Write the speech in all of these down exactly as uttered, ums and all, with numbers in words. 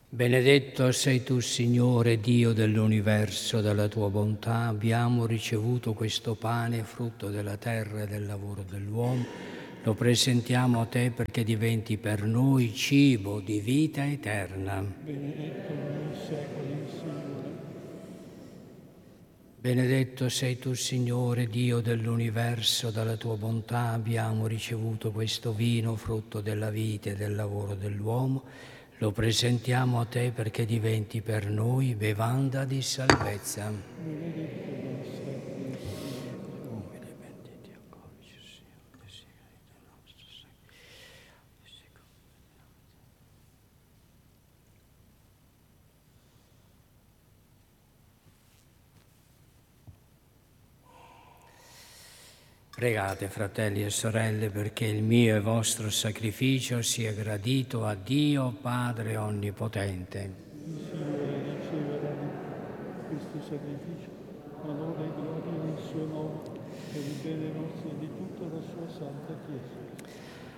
Benedetto sei tu, Signore, Dio dell'universo, dalla tua bontà abbiamo ricevuto questo pane, frutto della terra e del lavoro dell'uomo. Lo presentiamo a te perché diventi per noi cibo di vita eterna. Benedetto nei secoli, Signore. Benedetto sei tu, Signore, Dio dell'universo, dalla tua bontà abbiamo ricevuto questo vino, frutto della vita e del lavoro dell'uomo. Lo presentiamo a te perché diventi per noi bevanda di salvezza. Benedetto nei secoli, Pregate, fratelli e sorelle, perché il mio e vostro sacrificio sia gradito a Dio Padre Onnipotente. il Signore riceverà questo sacrificio, onore e gloria nel suo nome, per il bene nostro e di tutta la sua santa Chiesa.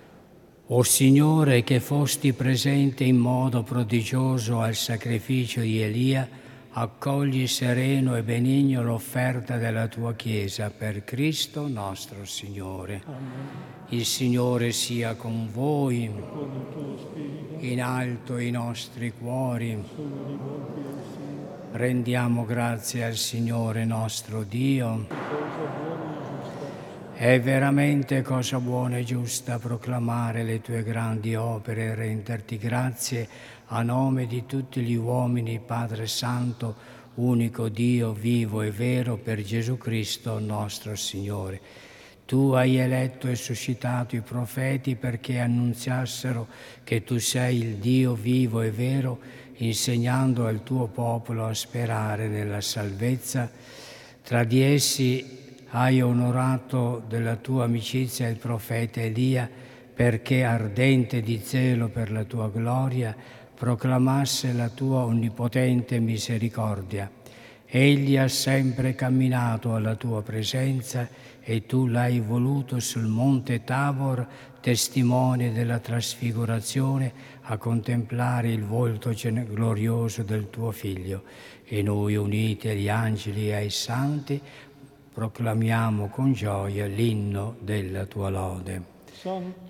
O Signore, che fosti presente in modo prodigioso al sacrificio di Elia, accogli sereno e benigno l'offerta della tua Chiesa per Cristo nostro Signore. Amen. Il Signore sia con voi, Con il tuo spirito in alto i nostri cuori. sono rivolti al Signore. Rendiamo grazie al Signore nostro Dio. Cosa buona e giusta. È veramente cosa buona e giusta proclamare le tue grandi opere e renderti grazie a nome di tutti gli uomini, Padre Santo, unico Dio vivo e vero, per Gesù Cristo nostro Signore. Tu hai eletto e suscitato i profeti perché annunziassero che tu sei il Dio vivo e vero, insegnando al tuo popolo a sperare nella salvezza. Tra di essi hai onorato della tua amicizia il profeta Elia, perché ardente di zelo per la tua gloria proclamasse la tua onnipotente misericordia. Egli ha sempre camminato alla tua presenza e tu l'hai voluto sul monte Tabor, testimone della trasfigurazione, a contemplare il volto glorioso del tuo Figlio. E noi, uniti agli angeli e ai santi, proclamiamo con gioia l'inno della tua lode. Santo,